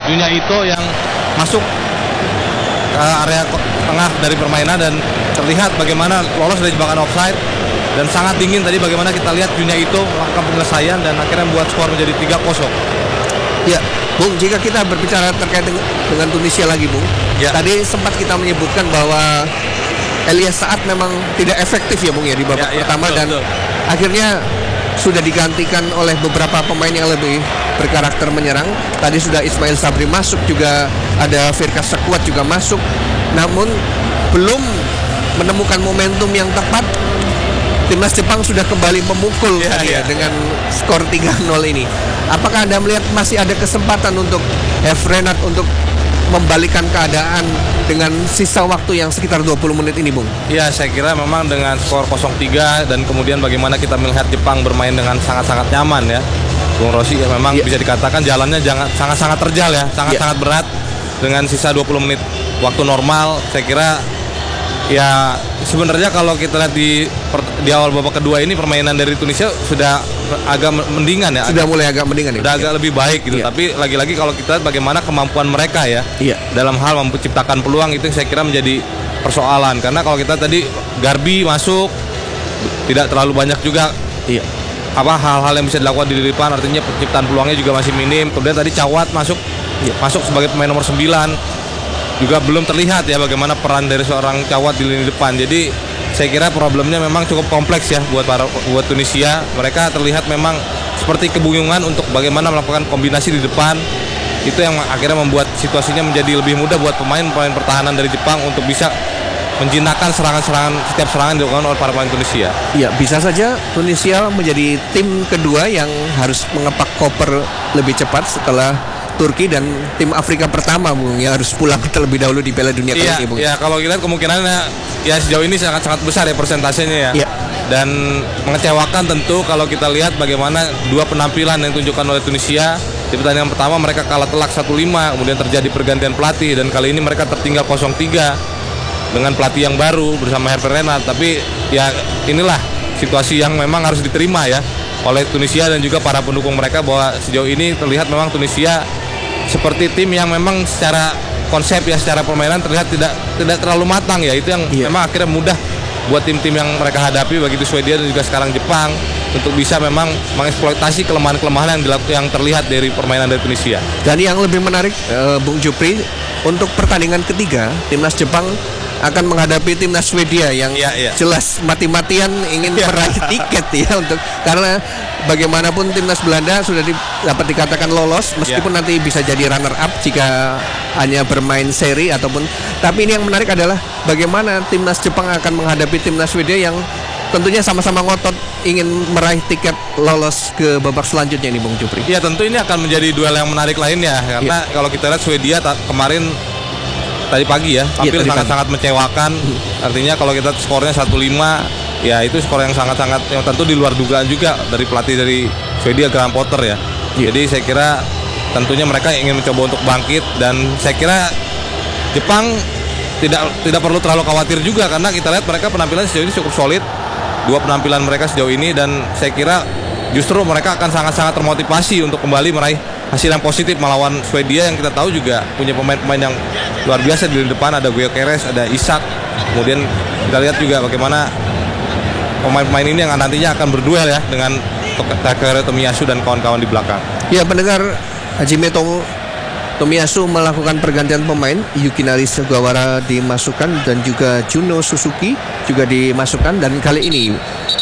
Junya Ito yang masuk ke area tengah dari permainan dan terlihat bagaimana lolos dari jebakan offside. Dan sangat dingin tadi bagaimana kita lihat Junya Ito melakukan penyelesaian dan akhirnya membuat skor menjadi 3-0. Ya, Bung, jika kita berbicara terkait dengan Tunisia lagi, Bung, ya. Tadi sempat kita menyebutkan bahwa Elias Saad memang tidak efektif ya, Bung, ya di babak pertama, betul, dan betul. Akhirnya sudah digantikan oleh beberapa pemain yang lebih berkarakter menyerang. Tadi sudah Ismail Sabri masuk, juga ada Firkas Sakuat juga masuk, namun belum menemukan momentum yang tepat. Timnas Jepang sudah kembali memukul dengan skor 3-0 ini. Apakah Anda melihat masih ada kesempatan untuk Renat untuk membalikan keadaan dengan sisa waktu yang sekitar 20 menit ini, Bung? Ya, saya kira memang dengan skor 0-3 dan kemudian bagaimana kita melihat Jepang bermain dengan sangat-sangat nyaman ya, Bung Rosi, ya memang bisa dikatakan jalannya sangat-sangat terjal ya, sangat-sangat berat. Dengan sisa 20 menit waktu normal, saya kira ya sebenarnya kalau kita lihat di awal babak kedua ini permainan dari Tunisia sudah agak mendingan ya. Sudah mulai agak mendingan ya. Sudah agak lebih baik gitu. Tapi lagi-lagi kalau kita lihat bagaimana kemampuan mereka ya dalam hal menciptakan peluang, itu saya kira menjadi persoalan. Karena kalau kita tadi Garbi masuk tidak terlalu banyak juga hal-hal yang bisa dilakukan di depan, artinya penciptaan peluangnya juga masih minim. Kemudian tadi Cawat masuk sebagai pemain nomor 9. Juga belum terlihat ya bagaimana peran dari seorang Cawat di lini depan. Jadi saya kira problemnya memang cukup kompleks ya buat Tunisia. Mereka terlihat memang seperti kebingungan untuk bagaimana melakukan kombinasi di depan. Itu yang akhirnya membuat situasinya menjadi lebih mudah buat pemain pertahanan dari Jepang untuk bisa menjinakkan setiap serangan dilakukan oleh para pemain Tunisia. Iya, bisa saja Tunisia menjadi tim kedua yang harus mengepak koper lebih cepat setelah Turki dan tim Afrika pertama, Bung, yang harus pulang terlebih dahulu di Piala Dunia kali ini, Bung. Iya, kalau kita lihat kemungkinannya ya sejauh ini sangat besar ya persentasenya ya. Dan mengecewakan tentu kalau kita lihat bagaimana dua penampilan yang ditunjukkan oleh Tunisia. Di pertandingan pertama mereka kalah telak 1-5, kemudian terjadi pergantian pelatih dan kali ini mereka tertinggal 0-3 dengan pelatih yang baru bersama Hervé Renard. Tapi ya inilah situasi yang memang harus diterima ya oleh Tunisia dan juga para pendukung mereka, bahwa sejauh ini terlihat memang Tunisia seperti tim yang memang secara konsep ya, secara permainan terlihat tidak terlalu matang ya. Itu yang memang akhirnya mudah buat tim-tim yang mereka hadapi, begitu Swedia dan juga sekarang Jepang, untuk bisa memang mengeksploitasi kelemahan-kelemahan yang terlihat dari permainan dari Tunisia. Dan yang lebih menarik, Bung Jupri, untuk pertandingan ketiga timnas Jepang akan menghadapi timnas Swedia yang jelas mati-matian ingin meraih tiket ya, karena bagaimanapun timnas Belanda sudah dapat dikatakan lolos meskipun nanti bisa jadi runner up jika hanya bermain seri ataupun. Tapi ini yang menarik adalah bagaimana timnas Jepang akan menghadapi timnas Swedia yang tentunya sama-sama ngotot ingin meraih tiket lolos ke babak selanjutnya nih, Bung Jupri. Iya, tentu ini akan menjadi duel yang menarik lainnya karena kalau kita lihat Swedia kemarin tadi pagi ya tampil sangat-sangat mengecewakan. Artinya kalau kita skornya 1-5, ya itu skor yang sangat-sangat yang tentu di luar dugaan juga dari pelatih dari Swedia, Graham Potter ya. Jadi saya kira tentunya mereka ingin mencoba untuk bangkit, dan saya kira Jepang tidak perlu terlalu khawatir juga karena kita lihat mereka penampilan sejauh ini cukup solid. Dua penampilan mereka sejauh ini, dan saya kira justru mereka akan sangat-sangat termotivasi untuk kembali meraih hasil yang positif melawan Swedia yang kita tahu juga punya pemain-pemain yang luar biasa di depan. Ada Gyökeres, ada Isak. Kemudian kita lihat juga bagaimana pemain-pemain ini yang nantinya akan berduel ya dengan Takehiro Tomiyasu dan kawan-kawan di belakang. Ya, pendengar, Hajime Tomiyasu melakukan pergantian pemain. Yukinari Sugawara dimasukkan dan juga Juno Suzuki juga dimasukkan, dan kali ini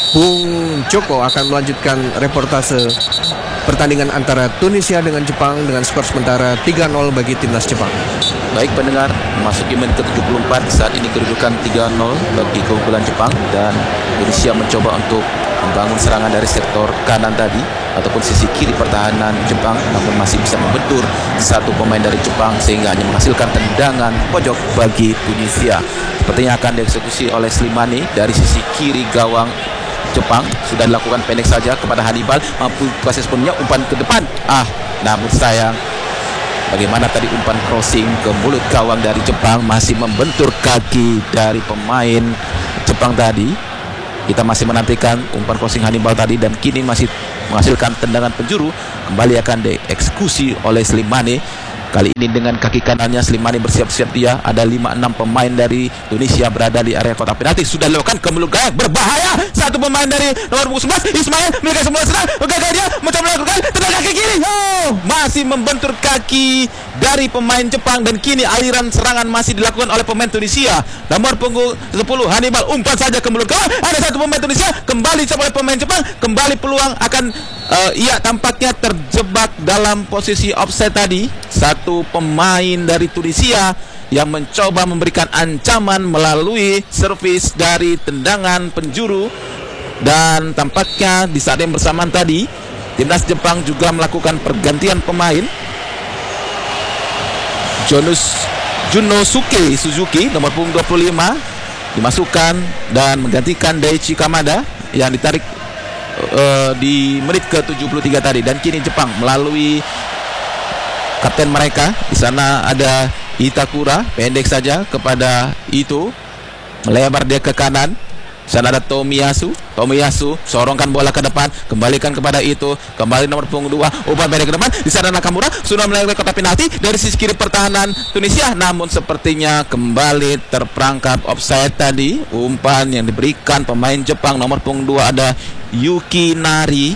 Bung Joko akan melanjutkan reportase pertandingan antara Tunisia dengan Jepang dengan skor sementara 3-0 bagi timnas Jepang. Baik pendengar, memasuki menit ke-74, saat ini kedudukan 3-0 bagi keunggulan Jepang, dan Indonesia mencoba untuk membangun serangan dari sektor kanan tadi ataupun sisi kiri pertahanan Jepang, namun masih bisa membentur satu pemain dari Jepang sehingga hanya menghasilkan tendangan pojok bagi Tunisia. Sepertinya akan dieksekusi oleh Slimani dari sisi kiri gawang Jepang. Sudah dilakukan pendek saja kepada Hannibal, mampu proses penuhnya, umpan ke depan. Namun sayang, bagaimana tadi umpan crossing ke mulut gawang dari Jepang masih membentur kaki dari pemain Jepang tadi. Kita masih menantikan umpan crossing Hannibal tadi, dan kini masih menghasilkan tendangan penjuru. Kembali akan dieksekusi oleh Slimani. Kali ini dengan kaki kanannya Slimani bersiap-siap dia. Ada 5-6 pemain dari Tunisia berada di area kotak penalti. Sudah dilakukan ke mulut gawang, berbahaya. Satu pemain dari nomor 11 Ismail mereka semua serang. Gagal dia mencoba melakukan tendang kaki kiri. Masih membentur kaki dari pemain Jepang dan kini aliran serangan masih dilakukan oleh pemain Tunisia. Nomor punggung 10 Hannibal umpan saja ke mulut gawang. Ada satu pemain Tunisia kembali dicoba oleh pemain Jepang. Kembali peluang akan ia tampaknya terjebak dalam posisi offside tadi. Satu pemain dari Tunisia yang mencoba memberikan ancaman melalui servis dari tendangan penjuru, dan tampaknya di saat yang bersamaan tadi timnas Jepang juga melakukan pergantian pemain. Junosuke Suzuki nomor punggung 25 dimasukkan dan menggantikan Daichi Kamada yang ditarik di menit ke-73 tadi. Dan kini Jepang melalui kapten mereka, di sana ada Itakura, pendek saja kepada Ito, melebar dia ke kanan. Di sana ada Tomiyasu, sorongkan bola ke depan, kembalikan kepada Ito, kembali nomor punggung 2, umpan pendek ke depan. Di sana Nakamura sudah melewati kotak penalti dari sisi kiri pertahanan Tunisia, namun sepertinya kembali terperangkap offside tadi. Umpan yang diberikan pemain Jepang nomor punggung 2 ada Yuki Nari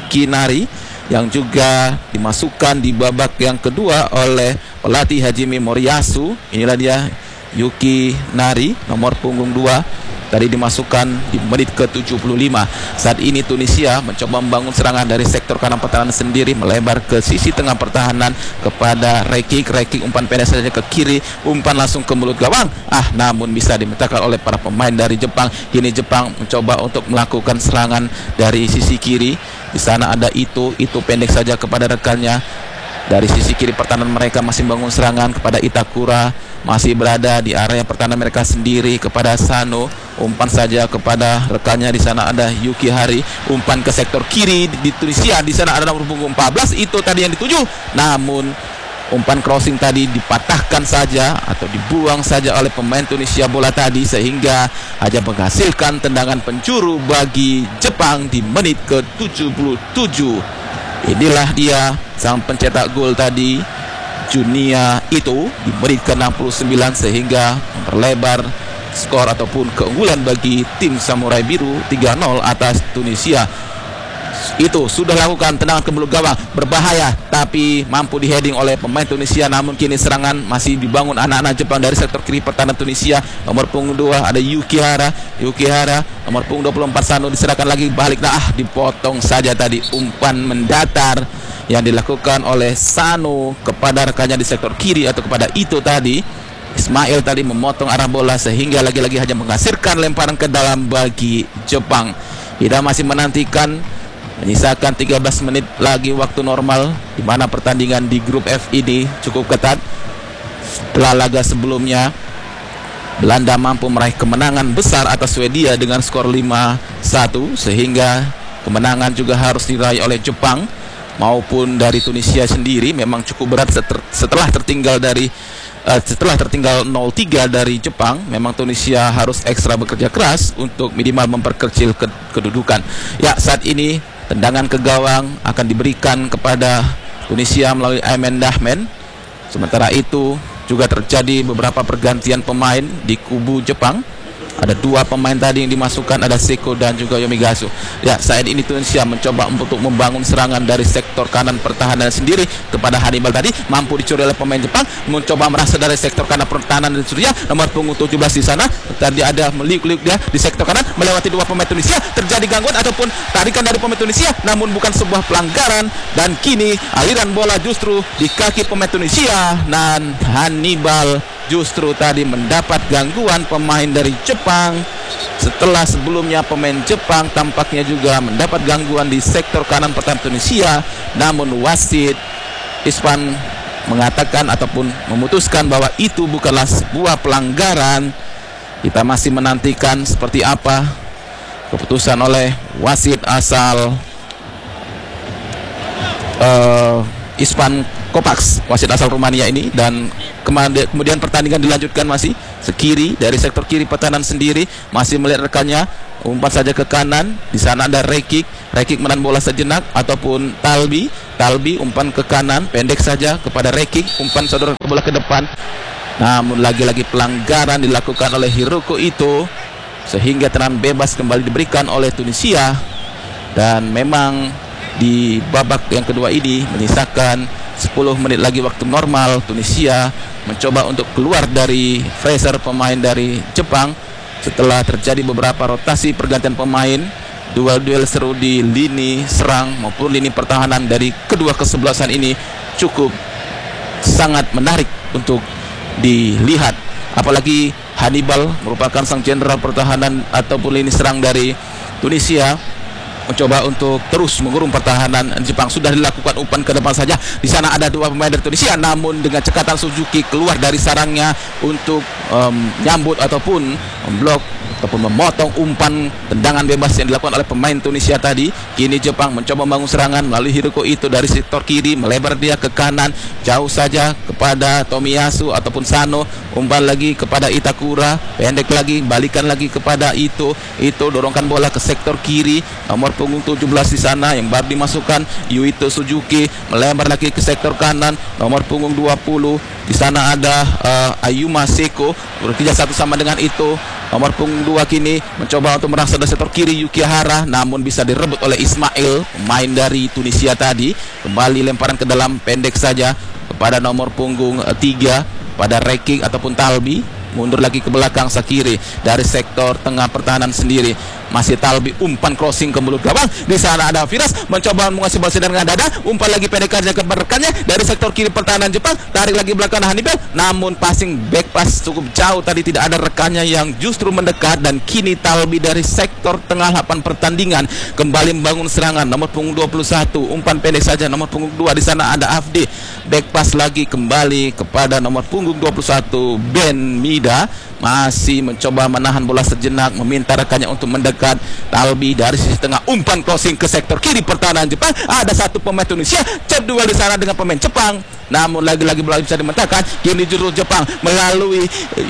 yang juga dimasukkan di babak yang kedua oleh pelatih Hajime Moriyasu. Inilah dia Yuki Nari nomor punggung 2 tadi dimasukkan di menit ke-75. Saat ini Tunisia mencoba membangun serangan dari sektor kanan pertahanan sendiri, melebar ke sisi tengah pertahanan kepada Rekik umpan pendek saja ke kiri, umpan langsung ke mulut gawang. Namun bisa dimintakan oleh para pemain dari Jepang. Kini Jepang mencoba untuk melakukan serangan dari sisi kiri. Di sana ada Ito pendek saja kepada rekannya. Dari sisi kiri pertahanan mereka masih membangun serangan kepada Itakura, masih berada di area pertahanan mereka sendiri kepada Sano, umpan saja kepada rekannya. Di sana ada Yuki Hari, umpan ke sektor kiri di Tunisia. Di sana ada nomor punggung 14 itu tadi yang dituju, namun umpan crossing tadi dipatahkan saja atau dibuang saja oleh pemain Tunisia bola tadi, sehingga hanya menghasilkan tendangan penjuru bagi Jepang di menit ke-77. Inilah dia sang pencetak gol tadi, Junya itu di menit ke-69, sehingga memperlebar skor ataupun keunggulan bagi tim Samurai Biru 3-0 atas Tunisia. Itu sudah lakukan tendangan ke mulut gawang, berbahaya tapi mampu diheading oleh pemain Tunisia. Namun kini serangan masih dibangun anak-anak Jepang dari sektor kiri pertahanan Tunisia. Nomor punggung 2 ada Yuki Hara, nomor punggung 24 Sano diserahkan lagi, balik dipotong saja tadi umpan mendatar yang dilakukan oleh Sano kepada rekannya di sektor kiri atau kepada Ito tadi. Ismail tadi memotong arah bola sehingga lagi-lagi hanya menghasilkan lemparan ke dalam bagi Jepang. Kita masih menantikan, menyisakan 13 menit lagi waktu normal, di mana pertandingan di grup F ini cukup ketat. Setelah laga sebelumnya Belanda mampu meraih kemenangan besar atas Swedia dengan skor 5-1, sehingga kemenangan juga harus diraih oleh Jepang maupun dari Tunisia sendiri. Memang cukup berat setelah tertinggal 0-3 dari Jepang. Memang Tunisia harus ekstra bekerja keras untuk minimal memperkecil kedudukan. Ya, saat ini tendangan ke gawang akan diberikan kepada Tunisia melalui Ayman Dahmen. Sementara itu juga terjadi beberapa pergantian pemain di kubu Jepang. Ada 2 pemain tadi yang dimasukkan, ada Seko dan juga Yomigasu. Ya, saat ini Tunisia mencoba untuk membangun serangan dari sektor kanan pertahanan sendiri kepada Hannibal tadi, mampu dicuri oleh pemain Jepang, mencoba merasa dari sektor kanan pertahanan dari Suriah, nomor punggung 17 di sana. Tadi ada meliuk-liuk dia di sektor kanan, melewati 2 pemain Tunisia, terjadi gangguan ataupun tarikan dari pemain Tunisia, namun bukan sebuah pelanggaran. Dan kini aliran bola justru di kaki pemain Tunisia, dan Hannibal justru tadi mendapat gangguan pemain dari Jepang. Setelah sebelumnya pemain Jepang tampaknya juga mendapat gangguan di sektor kanan pertahanan Tunisia, namun wasit Ispan mengatakan ataupun memutuskan bahwa itu bukanlah sebuah pelanggaran. Kita masih menantikan seperti apa keputusan oleh wasit asal Ispan Kopaks, wasit asal Rumania ini. Dan kemudian pertandingan dilanjutkan masih sekiri dari sektor kiri pertahanan sendiri, masih melihat rekannya, umpan saja ke kanan. Di sana ada Rekik menahan bola sejenak, ataupun Talbi umpan ke kanan, pendek saja kepada Rekik, umpan sodor bola ke depan. Namun lagi-lagi pelanggaran dilakukan oleh Hiroko Ito, sehingga tendangan bebas kembali diberikan oleh Tunisia. Dan memang di babak yang kedua ini menyisakan 10 menit lagi waktu normal, Tunisia mencoba untuk keluar dari freezer pemain dari Jepang setelah terjadi beberapa rotasi pergantian pemain. Duel seru di lini serang maupun lini pertahanan dari kedua kesebelasan ini cukup sangat menarik untuk dilihat. Apalagi Hannibal merupakan sang jenderal pertahanan ataupun lini serang dari Tunisia, mencoba untuk terus mengurung pertahanan Jepang. Sudah dilakukan umpan ke depan saja. Di sana ada dua pemain dari Tunisia, namun dengan cekatan Suzuki keluar dari sarangnya untuk nyambut ataupun memblok ataupun memotong umpan tendangan bebas yang dilakukan oleh pemain Tunisia tadi. Kini Jepang mencoba membangun serangan melalui Hiroko Ito dari sektor kiri, melebar dia ke kanan, jauh saja kepada Tomiyasu ataupun Sano, umpan lagi kepada Itakura, pendek lagi, balikan lagi kepada Ito. Ito dorongkan bola ke sektor kiri, nomor punggung 17 di sana yang baru dimasukkan Yuito Suzuki, melebar lagi ke sektor kanan, nomor punggung 20. Di sana ada Ayuma Seko bekerja satu sama dengan Ito. Nomor punggung 2 kini mencoba untuk merasa dari sektor kiri Yukihara, namun bisa direbut oleh Ismail, pemain dari Tunisia tadi. Kembali lemparan ke dalam, pendek saja kepada nomor punggung 3 pada Rekik ataupun Talbi. Mundur lagi ke belakang Sakiri dari sektor tengah pertahanan sendiri. Masih Talbi, umpan crossing ke mulut gawang. Di sana ada Firas mencoba mengasih bola dengan dada, umpan lagi pendek saja ke rekannya dari sektor kiri pertahanan Jepang. Tarik lagi belakang Hannibal, namun passing back pass cukup jauh tadi, tidak ada rekannya yang justru mendekat. Dan kini Talbi dari sektor tengah lapangan pertandingan kembali membangun serangan. Nomor punggung 21, umpan pendek saja nomor punggung 2. Di sana ada Afdi, back pass lagi kembali kepada nomor punggung 21 Ben Mida, masih mencoba menahan bola sejenak, meminta rekannya untuk mendekat. Talbi dari sisi tengah, umpan crossing ke sektor kiri pertahanan Jepang. Ada satu pemain Tunisia, cep duel di sana dengan pemain Jepang, namun lagi-lagi bola bisa dimentahkan. Kini juru Jepang melalui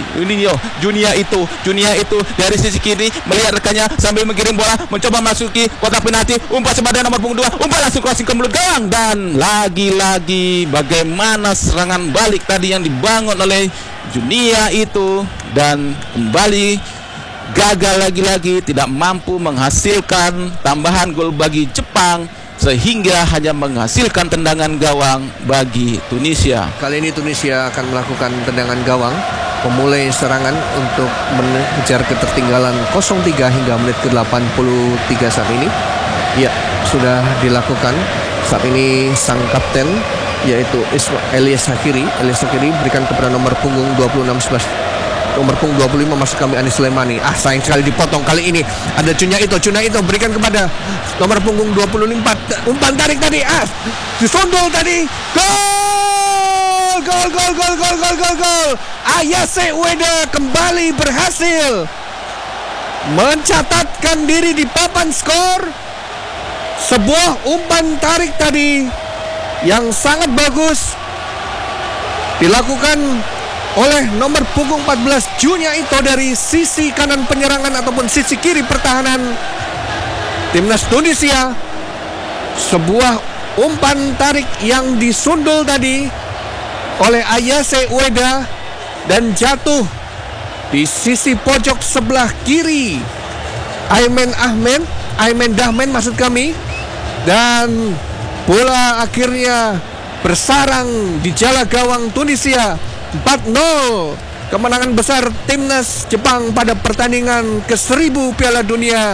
Junia itu dari sisi kiri melihat rekannya sambil mengirim bola, mencoba masuki kotak penalti, umpan sebadan nomor punggung 2, umpan langsung crossing ke mulut gawang. Dan lagi-lagi bagaimana serangan balik tadi yang dibangun oleh Junia itu, dan kembali gagal lagi-lagi, tidak mampu menghasilkan tambahan gol bagi Jepang, sehingga hanya menghasilkan tendangan gawang bagi Tunisia. Kali ini Tunisia akan melakukan tendangan gawang memulai serangan untuk mengejar ketertinggalan 0-3 hingga menit ke-83 saat ini. Ya, sudah dilakukan. Saat ini sang kapten yaitu Elias Sakiri berikan kepada nomor punggung 26 nomor punggung 25 masuk kami Anis Sulemani. Sayang sekali dipotong. Kali ini ada Cuna itu berikan kepada nomor punggung 24. Umpan tarik tadi, disundul tadi. Gol. Ayase Ueda kembali berhasil mencatatkan diri di papan skor. Sebuah umpan tarik tadi yang sangat bagus dilakukan oleh nomor punggung 14 Junya Ito dari sisi kanan penyerangan ataupun sisi kiri pertahanan timnas Tunisia. Sebuah umpan tarik yang disundul tadi oleh Ayase Ueda dan jatuh di sisi pojok sebelah kiri Aymen Dahmen maksud kami, dan bola akhirnya bersarang di jala gawang Tunisia. 4-0 kemenangan besar timnas Jepang pada pertandingan ke-1000 Piala Dunia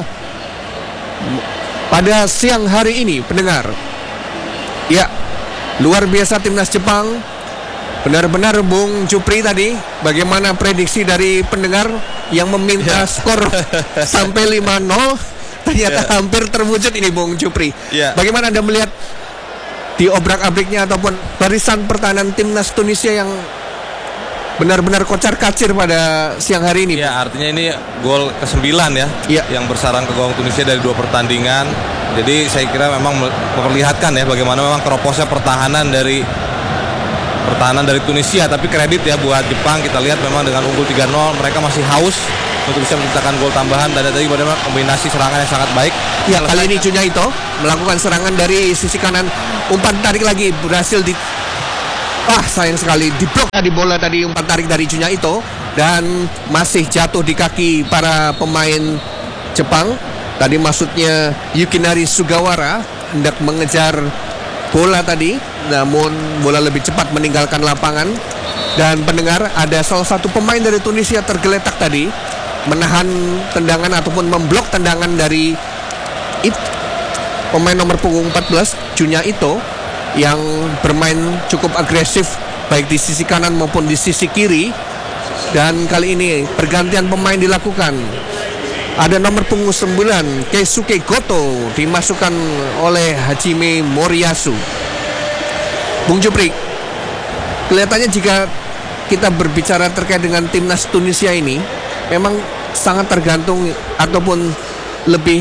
pada siang hari ini, pendengar. Ya, luar biasa timnas Jepang. Benar-benar Bung Cupri tadi, bagaimana prediksi dari pendengar yang meminta skor sampai 5-0, ternyata hampir terwujud ini Bung Cupri. Bagaimana Anda melihat di obrak-abriknya ataupun barisan pertahanan timnas Tunisia yang benar-benar kocar-kacir pada siang hari ini? Ya, artinya ini gol ke-9 yang bersarang ke gawang Tunisia dari 2 pertandingan. Jadi saya kira memang memperlihatkan ya bagaimana memang keroposnya pertahanan dari pertahanan dari Tunisia. Tapi kredit ya buat Jepang, kita lihat memang dengan unggul 3-0 mereka masih haus untuk bisa menciptakan gol tambahan, dan tadi bagaimana kombinasi serangan yang sangat baik. Ya, kali ini Junya Ito melakukan serangan dari sisi kanan, umpan tarik lagi berhasil sayang sekali diblok tadi bola tadi, umpan tarik dari Junya Ito, dan masih jatuh di kaki para pemain Jepang. Tadi maksudnya Yukinari Sugawara hendak mengejar bola tadi, namun bola lebih cepat meninggalkan lapangan. Dan pendengar, ada salah satu pemain dari Tunisia tergeletak tadi, menahan tendangan ataupun memblok tendangan dari pemain nomor punggung 14 Junya Ito yang bermain cukup agresif baik di sisi kanan maupun di sisi kiri. Dan kali ini pergantian pemain dilakukan. Ada nomor punggung 9 Keisuke Goto dimasukkan oleh Hajime Moriyasu. Bung Jupri, kelihatannya jika kita berbicara terkait dengan timnas Tunisia ini, memang sangat tergantung ataupun lebih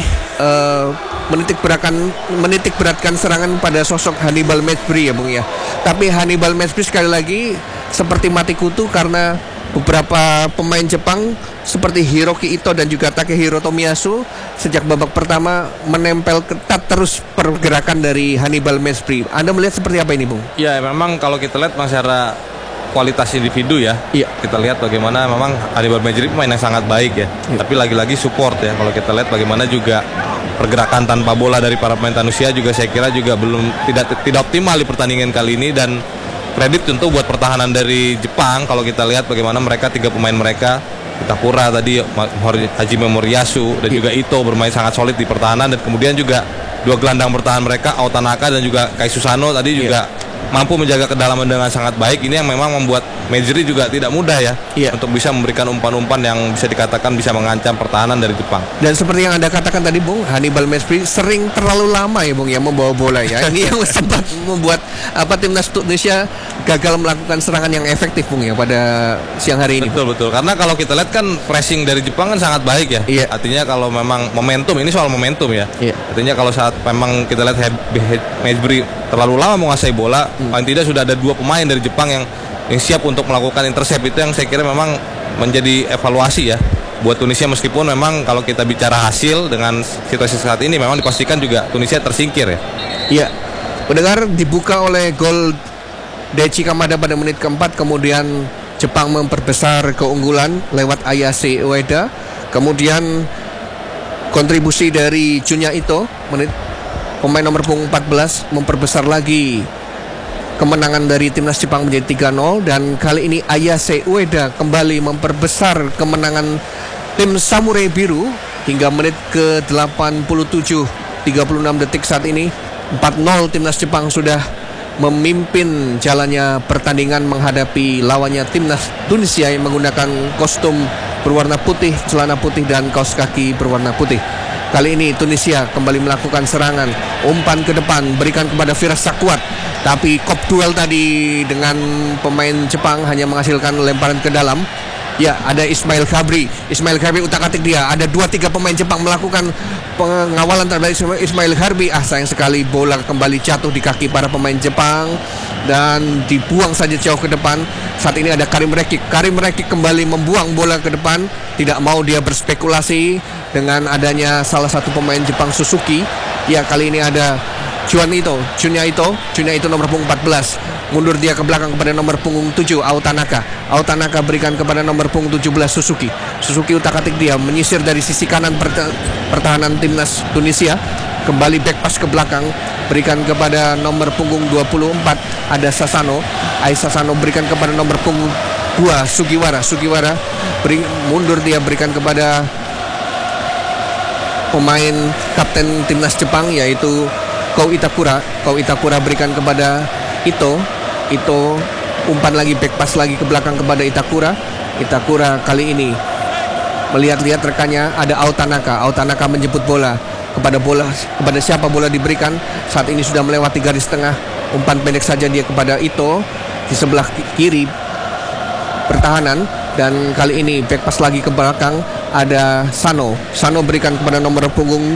menitik beratkan serangan pada sosok Hannibal Mejbri ya Bung ya. Tapi Hannibal Mejbri sekali lagi seperti mati kutu karena beberapa pemain Jepang seperti Hiroki Ito dan juga Takehiro Tomiyasu sejak babak pertama menempel ketat terus pergerakan dari Hannibal Mejbri. Anda melihat seperti apa ini Bung? Ya memang kalau kita lihat secara kualitas individu ya, iya. Kita lihat bagaimana memang Hannibal Mejbri pemain yang sangat baik ya. Tapi lagi-lagi support ya. Kalau kita lihat bagaimana juga pergerakan tanpa bola dari para pemain Tunisia juga saya kira juga tidak optimal di pertandingan kali ini. Dan kredit tentu buat pertahanan dari Jepang. Kalau kita lihat bagaimana mereka 3 pemain mereka, Itakura tadi, Hajime Moriyasu dan juga Ito bermain sangat solid di pertahanan. Dan kemudian juga 2 gelandang bertahan mereka, Aotanaka dan juga Kai Susano tadi juga mampu menjaga kedalaman dengan sangat baik. Ini yang memang membuat Mejbri juga tidak mudah ya, untuk bisa memberikan umpan-umpan yang bisa dikatakan bisa mengancam pertahanan dari Jepang. Dan seperti yang Anda katakan tadi Bung, Hannibal Mejbri sering terlalu lama ya Bung ya membawa bola ya. Ini yang sempat membuat timnas Indonesia gagal melakukan serangan yang efektif Bung ya pada siang hari ini. Betul. Karena kalau kita lihat kan pressing dari Jepang kan sangat baik ya. Artinya kalau memang momentum, ini soal momentum ya. Artinya kalau saat memang kita lihat Mejbri terlalu lama menguasai bola, paling tidak sudah ada 2 pemain dari Jepang yang siap untuk melakukan intercept. Itu yang saya kira memang menjadi evaluasi ya buat Tunisia, meskipun memang kalau kita bicara hasil dengan situasi saat ini memang dipastikan juga Tunisia tersingkir ya. Iya. Pendengar, dibuka oleh gol Daichi Kamada pada menit keempat, kemudian Jepang memperbesar keunggulan lewat Ayase Ueda. Kemudian kontribusi dari Junya Ito, pemain nomor punggung 14, memperbesar lagi kemenangan dari timnas Jepang menjadi 3-0. Dan kali ini Ayase Ueda kembali memperbesar kemenangan tim Samurai Biru hingga menit ke-87, 36 detik saat ini 4-0 timnas Jepang sudah memimpin jalannya pertandingan menghadapi lawannya timnas Tunisia yang menggunakan kostum berwarna putih, celana putih dan kaos kaki berwarna putih. Kali ini Tunisia kembali melakukan serangan, umpan ke depan berikan kepada Firas Sakwat, tapi kop duel tadi dengan pemain Jepang hanya menghasilkan lemparan ke dalam. Ya, ada Ismail Khabri utak-atik dia. Ada 2-3 pemain Jepang melakukan pengawalan terhadap Ismail Khabri. Sayang sekali bola kembali jatuh di kaki para pemain Jepang dan dibuang saja jauh ke depan. Saat ini ada Karim Rekik kembali membuang bola ke depan. Tidak mau dia berspekulasi dengan adanya salah satu pemain Jepang Suzuki. Ya, kali ini ada Junya Ito nomor punggung 14. Mundur dia ke belakang kepada nomor punggung 7 Aotanaka berikan kepada nomor punggung 17 Suzuki utak-atik dia menyisir dari sisi kanan pertahanan timnas Tunisia. Kembali back pass ke belakang, berikan kepada nomor punggung 24 ada Sasano berikan kepada nomor punggung 2 Sugiwara mundur dia berikan kepada pemain kapten timnas Jepang yaitu Kou Itakura berikan kepada Ito umpan lagi, back pass lagi ke belakang kepada Itakura kali ini melihat-lihat rekannya, ada Aotanaka menjemput bola kepada siapa bola diberikan. Saat ini sudah melewati garis tengah, umpan pendek saja dia kepada Ito di sebelah kiri pertahanan. Dan kali ini back pass lagi ke belakang, ada Sano berikan kepada nomor punggung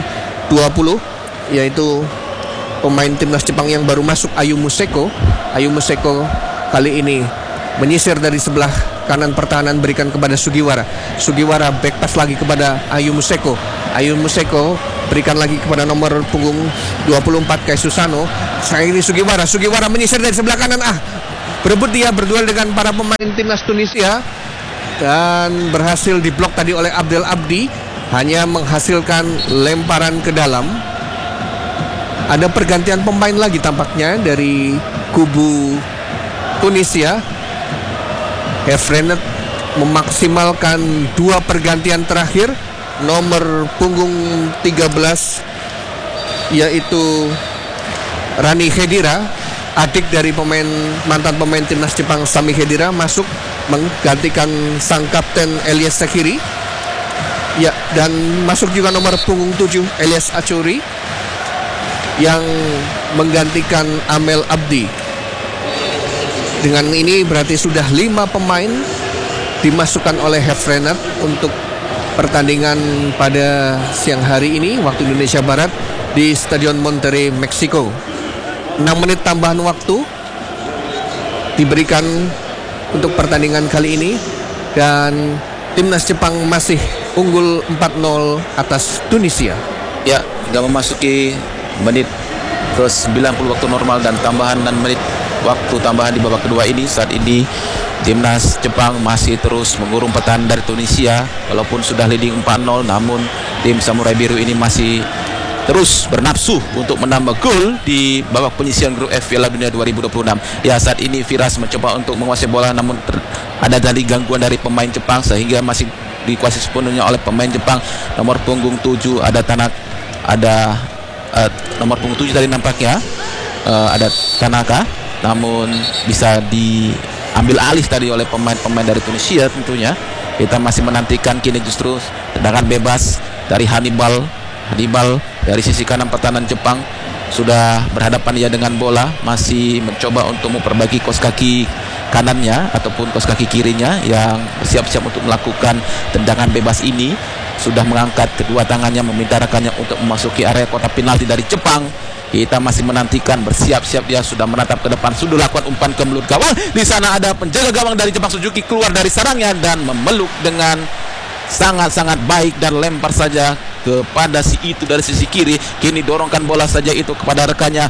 20 yaitu pemain timnas Jepang yang baru masuk, Ayu Museko kali ini menyisir dari sebelah kanan pertahanan, berikan kepada Sugiwara. Sugiwara back pass lagi kepada Ayu Museko. Ayu Museko berikan lagi kepada nomor punggung 24 Kai Susano. Sekarang ini Sugiwara menyisir dari sebelah kanan. Berebut dia berduel dengan para pemain timnas Tunisia dan berhasil diblok tadi oleh Abdel Abdi, hanya menghasilkan lemparan ke dalam. Ada pergantian pemain lagi tampaknya dari kubu Tunisia. Hefrenet memaksimalkan 2 pergantian terakhir. Nomor punggung 13 yaitu Rani Khedira, adik dari mantan pemain timnas Jepang Sami Khedira, masuk menggantikan sang kapten Elias Sekiri. Ya, dan masuk juga nomor punggung 7 Elias Achuri yang menggantikan Amel Abdi. Dengan ini berarti sudah 5 pemain dimasukkan oleh Hefrenet untuk pertandingan pada siang hari ini waktu Indonesia Barat di Stadion Monterrey, Meksiko. 6 menit tambahan waktu diberikan untuk pertandingan kali ini dan timnas Jepang masih unggul 4-0 atas Tunisia. Ya, hingga memasuki menit ke 90 waktu normal dan tambahan 6 menit waktu tambahan di babak kedua ini. Saat ini timnas Jepang masih terus mengurung pertahanan dari Tunisia. Walaupun sudah leading 4-0, namun tim Samurai Biru ini masih terus bernafsu untuk menambah gol di babak penyisian grup F Piala Dunia 2026. Ya, saat ini Firas mencoba untuk menguasai bola, namun ada tadi gangguan dari pemain Jepang sehingga masih dikuasai sepenuhnya oleh pemain Jepang. Nomor punggung 7 ada nomor punggung 7 tadi nampaknya ada Tanaka, namun bisa diambil alih tadi oleh pemain-pemain dari Tunisia. Tentunya kita masih menantikan kini justru tendangan bebas dari Hannibal dari sisi kanan pertahanan Jepang. Sudah berhadapan ia dengan bola, masih mencoba untuk memperbaiki kos kaki kanannya ataupun kos kaki kirinya yang bersiap-siap untuk melakukan tendangan bebas ini. Sudah mengangkat kedua tangannya meminta rekannya untuk memasuki area kotak penalti dari Jepang. Kita masih menantikan, bersiap-siap dia sudah menatap ke depan, sudah lakukan umpan ke mulut gawang. Di sana ada penjaga gawang dari Jepang, Suzuki, keluar dari sarangnya dan memeluk dengan sangat-sangat baik dan lempar saja kepada si itu dari sisi kiri. Kini dorongkan bola saja itu kepada rekannya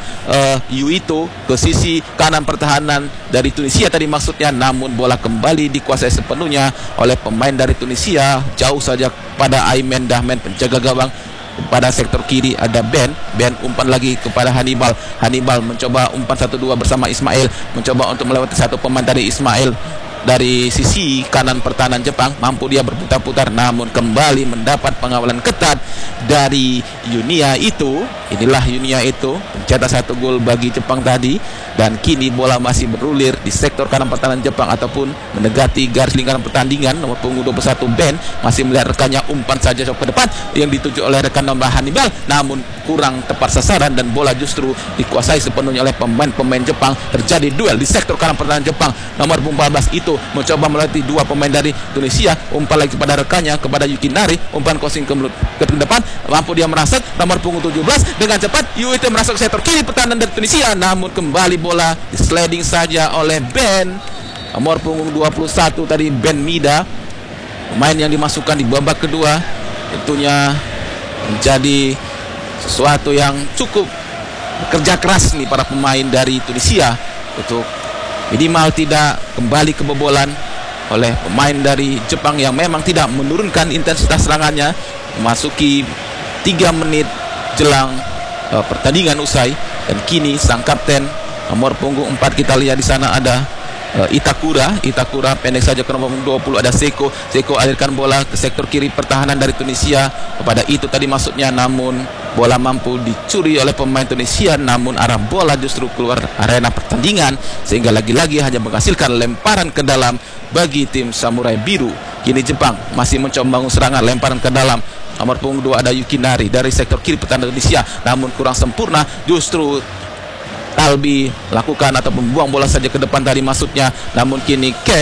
Yuito ke sisi kanan pertahanan dari Tunisia tadi maksudnya, namun bola kembali dikuasai sepenuhnya oleh pemain dari Tunisia. Jauh saja pada Aimen Dahmen, penjaga gawang. Pada sektor kiri ada Ben umpan lagi kepada Hannibal mencoba umpan 1-2 bersama Ismail, mencoba untuk melewati satu pemain dari Ismail dari sisi kanan pertahanan Jepang. Mampu dia berputar-putar, namun kembali mendapat pengawalan ketat dari Yunia itu. Inilah Yunia itu mencetak 1 gol bagi Jepang tadi, dan kini bola masih berulir di sektor kanan pertahanan Jepang ataupun mendekati garis lingkaran pertandingan. Nomor punggung 21 Ben masih melihat rekannya umpan saja ke depan yang dituju oleh rekan nomor Hannibal, namun kurang tepat sasaran dan bola justru dikuasai sepenuhnya oleh pemain Jepang. Terjadi duel di sektor kanan pertahanan Jepang. Nomor 14 itu mencoba melatih 2 pemain dari Tunisia, umpan lagi kepada rekannya, kepada Yukinari, umpan crossing ke depan, mampu dia merasuk. Nomor punggung 17 dengan cepat Yuito merasuk ke sektor kiri pertahanan dari Tunisia, namun kembali bola sliding saja oleh Ben. Nomor punggung 21 tadi Ben Mida, pemain yang dimasukkan di babak kedua, tentunya menjadi sesuatu yang cukup bekerja keras nih para pemain dari Tunisia untuk minimal tidak kembali kebobolan oleh pemain dari Jepang yang memang tidak menurunkan intensitas serangannya. Memasuki 3 menit jelang pertandingan usai, dan kini sang kapten nomor punggung 4 kita lihat di sana ada Itakura pendek saja ke nomor 20 ada Seko alirkan bola ke sektor kiri pertahanan dari Tunisia kepada itu tadi maksudnya, namun bola mampu dicuri oleh pemain Tunisia, namun arah bola justru keluar arena pertandingan sehingga lagi-lagi hanya menghasilkan lemparan ke dalam bagi tim Samurai Biru. Kini Jepang masih mencoba membangun serangan, lemparan ke dalam. Nomor punggung 2 ada Yukinari dari sektor kiri pertahanan Indonesia, namun kurang sempurna, justru Talbi lakukan atau membuang bola saja ke depan tadi maksudnya, namun kini Ken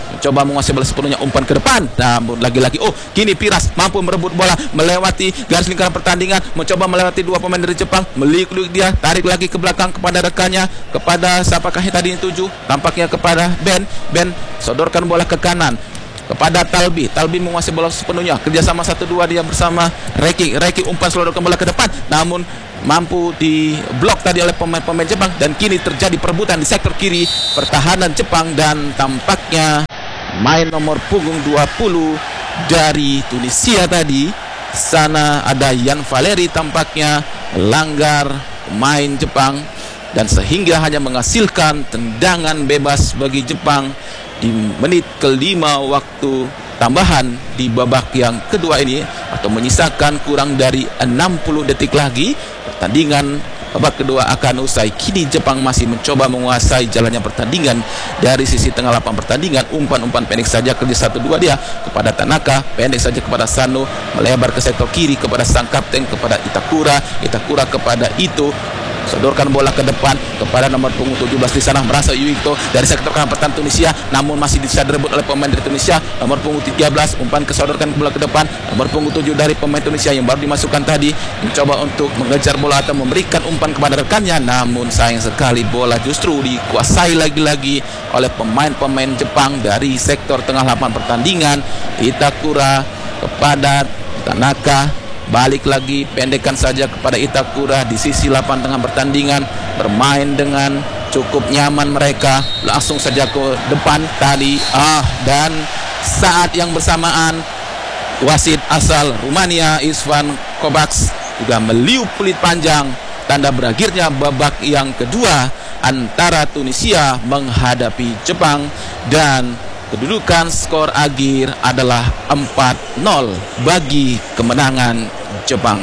mencoba menguasai bola sepenuhnya, umpan ke depan, namun lagi-lagi kini Piras mampu merebut bola melewati garis lingkaran pertandingan, mencoba melewati dua pemain dari Jepang, meliuk-liuk dia, tarik lagi ke belakang kepada rekannya, kepada siapakah yang tadi 7, tampaknya kepada Ben sodorkan bola ke kanan kepada Talbi menguasai bola sepenuhnya, kerjasama 1-2 dia bersama Reki umpan sodorkan bola ke depan, namun mampu diblok tadi oleh pemain-pemain Jepang, dan kini terjadi perebutan di sektor kiri pertahanan Jepang, dan tampaknya main nomor punggung 20 dari Tunisia tadi sana ada Yan Valeri tampaknya langgar pemain Jepang, dan sehingga hanya menghasilkan tendangan bebas bagi Jepang di menit kelima waktu tambahan di babak yang kedua ini, atau menyisakan kurang dari 60 detik lagi pertandingan babak kedua akan usai. Kini Jepang masih mencoba menguasai jalannya pertandingan dari sisi tengah lapangan pertandingan, umpan-umpan pendek saja, kerja 1-2 dia kepada Tanaka, pendek saja kepada Sano, melebar ke sektor kiri kepada sang kapten, kepada Itakura kepada Ito, sodorkan bola ke depan kepada nomor punggung 17 di sana, merasa Yuito dari sektor kanan pertahanan Tunisia, namun masih bisa direbut oleh pemain dari Tunisia. Nomor punggung 13 umpan kesodorkan bola ke depan, nomor punggung 7 dari pemain Tunisia yang baru dimasukkan tadi mencoba untuk mengejar bola atau memberikan umpan kepada rekannya, namun sayang sekali bola justru dikuasai lagi-lagi oleh pemain-pemain Jepang dari sektor tengah lapangan pertandingan. Itakura kepada Tanaka, balik lagi, pendekkan saja kepada Itakura di sisi lapangan tengah pertandingan, bermain dengan cukup nyaman mereka, langsung saja ke depan tadi, dan saat yang bersamaan wasit asal Rumania Isvan Kovacs juga meliup peluit panjang, tanda berakhirnya babak yang kedua antara Tunisia menghadapi Jepang, dan kedudukan skor akhir adalah 4-0 bagi kemenangan Jepang.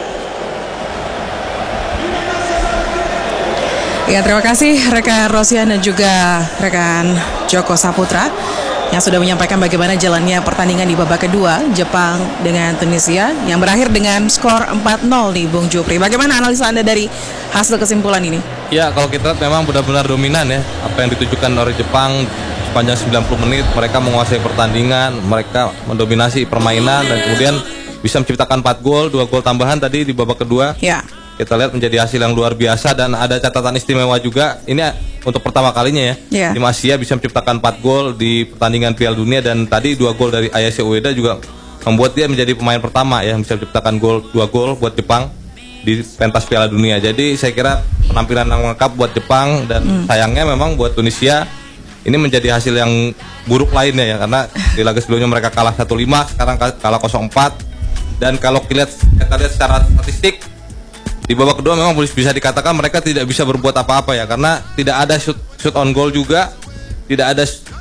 Ya, terima kasih rekan Rosian dan juga rekan Joko Saputra yang sudah menyampaikan bagaimana jalannya pertandingan di babak kedua Jepang dengan Tunisia yang berakhir dengan skor 4-0 nih Bung Jupri. Bagaimana analisa Anda dari hasil kesimpulan ini? Ya, kalau kita lihat memang benar-benar dominan ya apa yang ditujukan oleh Jepang. Sepanjang 90 menit mereka menguasai pertandingan, mereka mendominasi permainan, dan kemudian bisa menciptakan 4 gol, 2 gol tambahan tadi di babak kedua. Ya. Kita lihat menjadi hasil yang luar biasa, dan ada catatan istimewa juga. Ini untuk pertama kalinya ya. Tim Asia bisa menciptakan 4 gol di pertandingan Piala Dunia, dan tadi 2 gol dari Ayase Ueda juga membuat dia menjadi pemain pertama yang bisa menciptakan 2 gol buat Jepang di pentas Piala Dunia. Jadi saya kira penampilan yang lengkap buat Jepang, dan sayangnya memang buat Tunisia ini menjadi hasil yang buruk lainnya ya, karena di laga sebelumnya mereka kalah 1-5, sekarang kalah 0-4. Dan kalau kita lihat secara statistik di babak kedua memang bisa dikatakan mereka tidak bisa berbuat apa-apa ya, karena tidak ada shoot on goal juga, tidak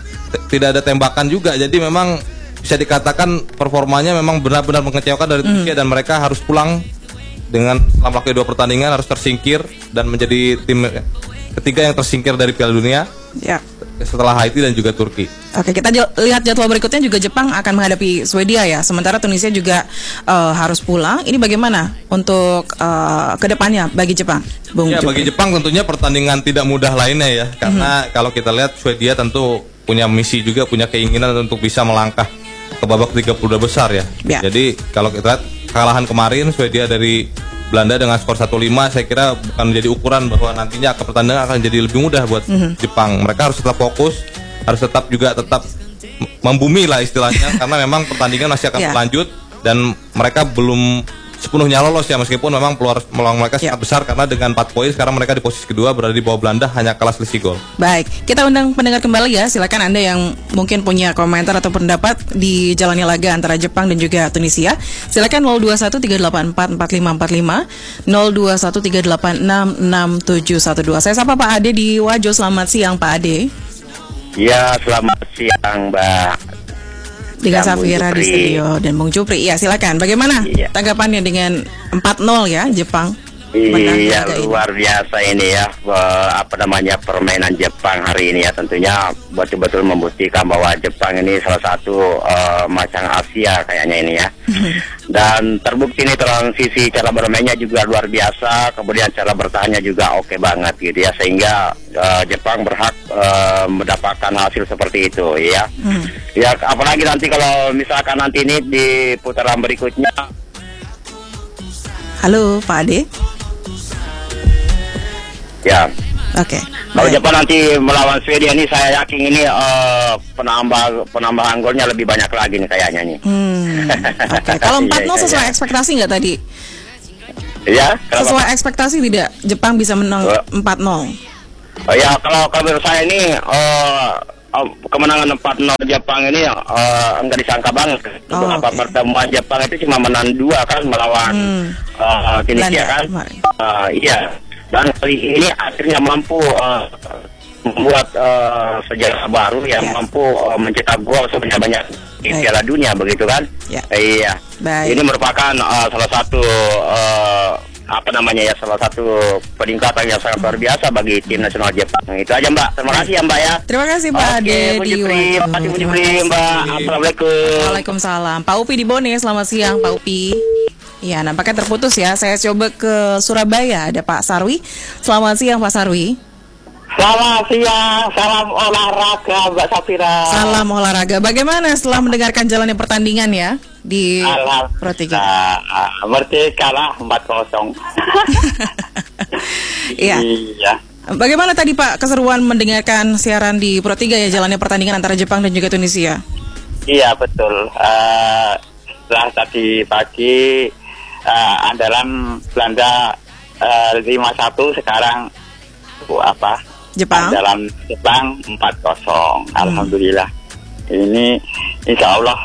ada tembakan juga. Jadi memang bisa dikatakan performanya memang benar-benar mengecewakan dari Tunisia, dan mereka harus pulang dengan selama kedua pertandingan, harus tersingkir dan menjadi tim ketiga yang tersingkir dari Piala Dunia. Ya. Setelah Haiti dan juga Turki. Oke, kita lihat jadwal berikutnya juga Jepang akan menghadapi Swedia ya. Sementara Tunisia juga harus pulang. Ini bagaimana untuk kedepannya bagi Jepang, Bung Jupri? Bagi Jepang tentunya pertandingan tidak mudah lainnya ya. Karena kalau kita lihat Swedia tentu punya misi juga, punya keinginan untuk bisa melangkah ke babak 32 besar ya. Jadi kalau kita lihat kekalahan kemarin Swedia dari Belanda dengan skor 1-5, saya kira bukan menjadi ukuran bahwa nantinya pertandingan akan jadi lebih mudah buat Jepang. Mereka harus tetap fokus, harus tetap membumi lah istilahnya, karena memang pertandingan masih akan berlanjut, dan mereka belum sepenuhnya lolos ya, meskipun memang peluang mereka sangat besar, karena dengan 4 poin sekarang mereka di posisi kedua, berada di bawah Belanda, hanya kalah selisih gol. Baik, kita undang pendengar kembali ya. Silakan Anda yang mungkin punya komentar atau pendapat di jalannya laga antara Jepang dan juga Tunisia. Silakan 0213844545, 0213866712. Saya sapa Pak Ade di Wajo. Selamat siang Pak Ade. Ya, selamat siang Mbak. Dengan Safira di studio dan Bung Jupri. Ya, silakan. Bagaimana tanggapannya dengan 4-0 ya Jepang? Iya, luar biasa ini ya, permainan Jepang hari ini ya, tentunya betul-betul membuktikan bahwa Jepang ini salah satu macam Asia kayaknya ini ya. Dan terbukti nih transisi cara bermainnya juga luar biasa, kemudian cara bertahannya juga oke banget gitu ya, sehingga Jepang berhak mendapatkan hasil seperti itu ya. Ya apalagi nanti kalau misalkan nanti ini di putaran berikutnya. Halo Pak Ade. Ya. Oke. Kalau Jepang nanti melawan Swedia ini, saya yakin ini penambahan golnya lebih banyak lagi nih kayaknya nih. Oke. Kalau 4-0 sesuai ekspektasi nggak tadi? Ya. Sesuai ekspektasi tidak Jepang bisa menang 4-0? Ya kalau menurut saya ini kemenangan 4-0 Jepang ini enggak disangka banget. Beberapa pertemuan Jepang itu cuma menang 2 kan melawan Tunisia kan. Iya. Dan kali ini akhirnya mampu membuat sejarah baru yang mampu mencetak gol sebanyak-banyak di Piala Dunia, begitu kan? Ya. Iya. Baik. Ini merupakan salah satu salah satu peningkatan yang sangat luar biasa bagi tim nasional Jepang. Itu aja Mbak. Terima kasih ya Mbak ya. Terima kasih Pak Ade di Mbak. Assalamualaikum. Waalaikumsalam. Pak Upi di Bone, selamat siang Pak Upi. Ya, nampaknya terputus ya. Saya coba ke Surabaya, ada Pak Sarwi. Selamat siang Pak Sarwi. Selamat siang, salam olahraga Mbak Safira. Salam olahraga. Bagaimana setelah mendengarkan jalannya pertandingan ya di Pro 3? Merdeka lah 4-0. Iya. Iya. Bagaimana tadi Pak keseruan mendengarkan siaran di Pro 3 ya, jalannya pertandingan antara Jepang dan juga Tunisia? Iya betul. Setelah tadi pagi andalan Belanda 5-1 sekarang Jepang. Andalan Jepang 4-0. Alhamdulillah. Ini insya Allah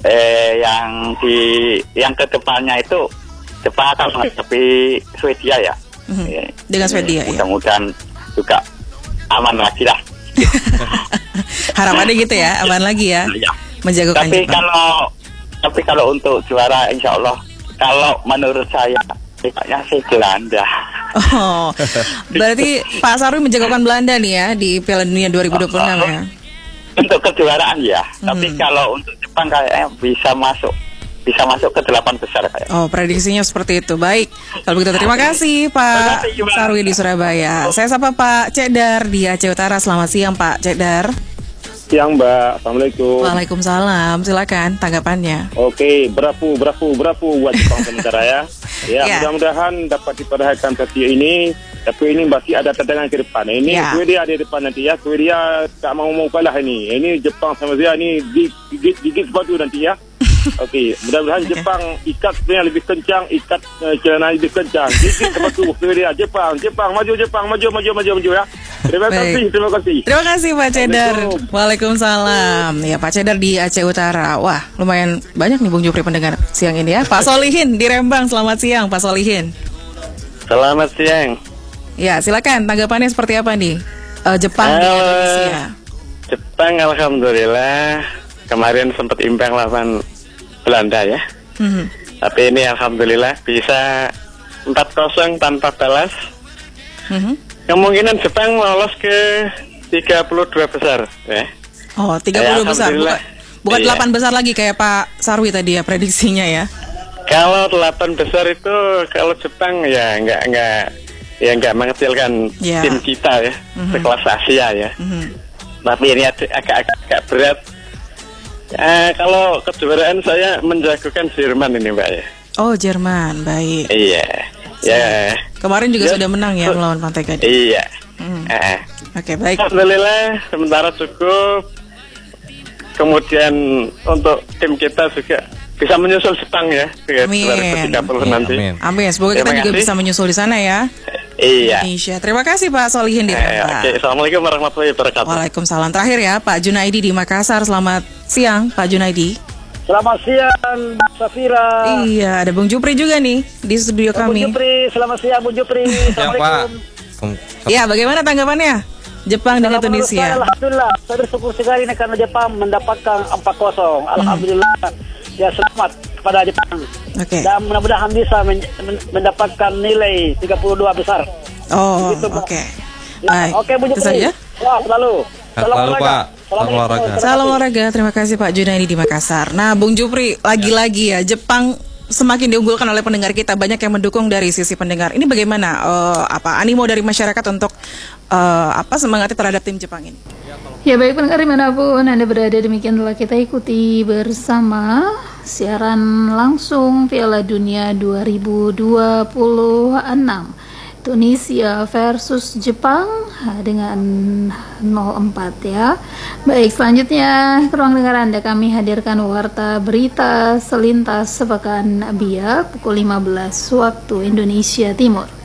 yang kedepannya itu Jepang akan menghadapi Swedia ya. Dengan Swedia ya. Mudah-mudahan juga aman lagi lah. Harapannya gitu ya, aman lagi ya. Menjagokan Jepang. Tapi kalau untuk juara insya Allah, kalau menurut saya kayaknya sih Belanda. Oh, berarti Pak Sarwi menjagokan Belanda nih ya di Piala Dunia 2026 ya. Untuk kejuaraan ya, tapi kalau untuk Jepang kayaknya bisa masuk ke 8 besar kayak. Oh, prediksinya seperti itu. Baik, kalau begitu terima kasih Pak Sarwi di Surabaya. Saya sapa Pak Cedar di Aceh Utara. Selamat siang Pak Cedar. Siang Mbak, Assalamualaikum. Waalaikumsalam, silakan tanggapannya. Oke, berapu buat Jepang sementara ya. Ya, mudah-mudahan dapat diperhatikan sesi ini. Tapi ini masih ada tantangan ke depan. Ini Swedia ada di depan nanti ya. Swedia tak mau kalah ini. Ini Jepang sama saya ini gigit sepatu nanti ya. Oke, mudah-mudahan Jepang ikat sebenarnya lebih kencang, ikat celana lebih kencang. Gigit sepatu Swedia. Jepang maju ya. Terima kasih. Terima kasih Pak Cedar. Waalaikumsalam. Ya Pak Cedar di Aceh Utara. Wah, lumayan banyak nih Bung Jupri pendengar siang ini ya. Pak Solihin di Rembang. Selamat siang Pak Solihin. Selamat siang. Ya, silakan tanggapannya seperti apa nih? Jepang di Indonesia. Jepang alhamdulillah kemarin sempat imbang lawan Belanda ya. Tapi ini alhamdulillah bisa 4-0 tanpa balas. Kemungkinan Jepang lolos ke 32 besar ya. Oh, 30 besar. Bukan 8 besar lagi kayak Pak Sarwi tadi ya prediksinya ya. Kalau 8 besar itu kalau Jepang ya enggak mengecilkan tim kita ya, sekelas Asia ya. Tapi ini agak berat. Kalau kejuaraan saya menjagokan Jerman ini Mbak ya. Oh, Jerman, baik. Iya. Ya. Kemarin juga sudah menang ya melawan Pantai Gading. Iya. Oke, baik. Alhamdulillah sementara cukup. Kemudian untuk tim kita juga bisa menyusul Jepang ya. Amin. 2030 nanti. Amin. Semoga kita juga bisa menyusul di sana ya. Iya. Indonesia. Terima kasih Pak Solihin di Rembang. Oke, assalamualaikum warahmatullahi wabarakatuh. Waalaikumsalam. Terakhir ya Pak Junaidi di Makassar. Selamat siang Pak Junaidi. Selamat siang, Safira. Iya, ada Bung Jupri juga nih di studio kami. Bung Jupri, selamat siang Bung Jupri. Assalamualaikum. Ya, bagaimana tanggapannya? Jepang dengan Tunisia. Alhamdulillah, saya bersyukur sekali nih karena Jepang mendapatkan 4-0. Alhamdulillah, ya selamat kepada Jepang. Oke. Dan mudah-mudahan bisa mendapatkan nilai 32 besar. Oh, oke. Baik. Oke, Bung Jupri. Itu saja. Wah, selalu. Selalu Pak. Salam olahraga. Salam olahraga. Terima kasih Pak Junaidi di Makassar. Nah, Bung Jupri lagi-lagi ya Jepang semakin diunggulkan oleh pendengar kita, banyak yang mendukung dari sisi pendengar. Ini bagaimana animo dari masyarakat untuk semangatnya terhadap tim Jepang ini? Ya baik pendengar dimanapun Anda berada, demikian telah kita ikuti bersama siaran langsung Piala Dunia 2026 Tunisia versus Jepang dengan 0-4 ya. Baik, selanjutnya ke ruang dengar Anda kami hadirkan warta berita selintas sepekan biak pukul 15 waktu Indonesia Timur.